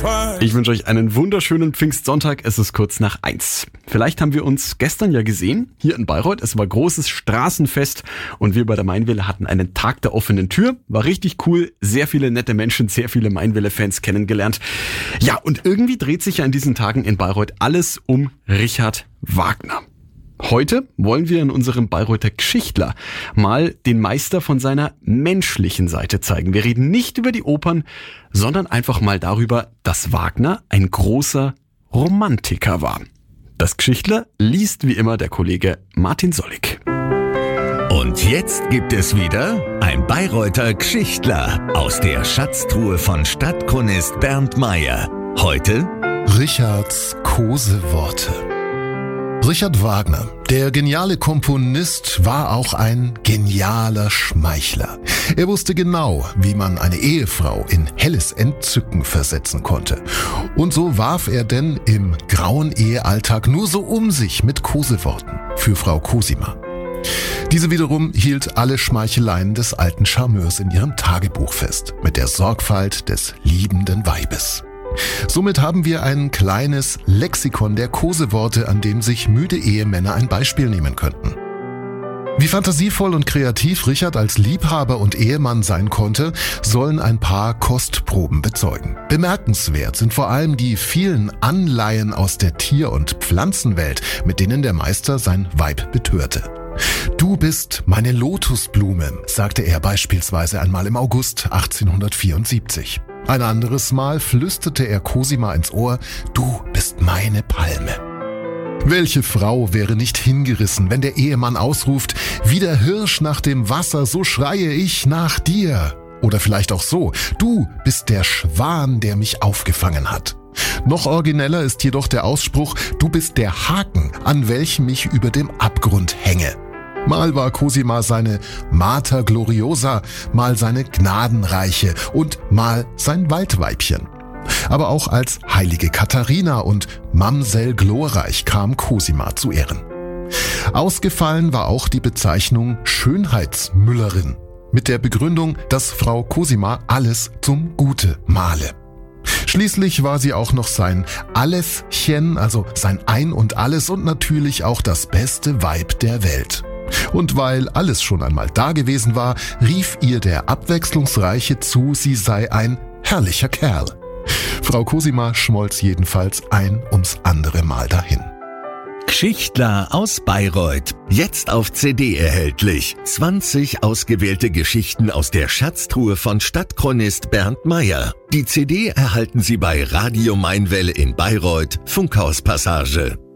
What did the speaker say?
Ich wünsche euch einen wunderschönen Pfingstsonntag. Es ist kurz nach 1. Vielleicht haben wir uns gestern ja gesehen, hier in Bayreuth. Es war großes Straßenfest und wir bei der Mainwelle hatten einen Tag der offenen Tür. War richtig cool, sehr viele nette Menschen, sehr viele Mainwelle-Fans kennengelernt. Ja, und irgendwie dreht sich ja in diesen Tagen in Bayreuth alles um Richard Wagner. Heute wollen wir in unserem Bayreuther Geschichtler mal den Meister von seiner menschlichen Seite zeigen. Wir reden nicht über die Opern, sondern einfach mal darüber, dass Wagner ein großer Romantiker war. Das Geschichtler liest wie immer der Kollege Martin Sollig. Und jetzt gibt es wieder ein Bayreuther Geschichtler aus der Schatztruhe von Stadtchronist Bernd Meyer. Heute Richards Koseworte. Richard Wagner, der geniale Komponist, war auch ein genialer Schmeichler. Er wusste genau, wie man eine Ehefrau in helles Entzücken versetzen konnte. Und so warf er denn im grauen Ehealltag nur so um sich mit Koseworten für Frau Cosima. Diese wiederum hielt alle Schmeicheleien des alten Charmeurs in ihrem Tagebuch fest, mit der Sorgfalt des liebenden Weibes. Somit haben wir ein kleines Lexikon der Koseworte, an dem sich müde Ehemänner ein Beispiel nehmen könnten. Wie fantasievoll und kreativ Richard als Liebhaber und Ehemann sein konnte, sollen ein paar Kostproben bezeugen. Bemerkenswert sind vor allem die vielen Anleihen aus der Tier- und Pflanzenwelt, mit denen der Meister sein Weib betörte. »Du bist meine Lotusblume«, sagte er beispielsweise einmal im August 1874. Ein anderes Mal flüsterte er Cosima ins Ohr, »Du bist meine Palme«. Welche Frau wäre nicht hingerissen, wenn der Ehemann ausruft, »Wie der Hirsch nach dem Wasser, so schreie ich nach dir«? Oder vielleicht auch so, »Du bist der Schwan, der mich aufgefangen hat«. Noch origineller ist jedoch der Ausspruch, »Du bist der Haken, an welchem ich über dem Abgrund hänge«. Mal war Cosima seine Mater Gloriosa, mal seine Gnadenreiche und mal sein Waldweibchen. Aber auch als heilige Katharina und Mamsell Glorreich kam Cosima zu Ehren. Ausgefallen war auch die Bezeichnung Schönheitsmüllerin, mit der Begründung, dass Frau Cosima alles zum Gute male. Schließlich war sie auch noch sein Alleschen, also sein Ein und Alles und natürlich auch das beste Weib der Welt. Und weil alles schon einmal da gewesen war, rief ihr der Abwechslungsreiche zu, sie sei ein herrlicher Kerl. Frau Cosima schmolz jedenfalls ein ums andere Mal dahin. Geschichtler aus Bayreuth. Jetzt auf CD erhältlich. 20 ausgewählte Geschichten aus der Schatztruhe von Stadtchronist Bernd Meyer. Die CD erhalten Sie bei Radio Mainwelle in Bayreuth, Funkhauspassage.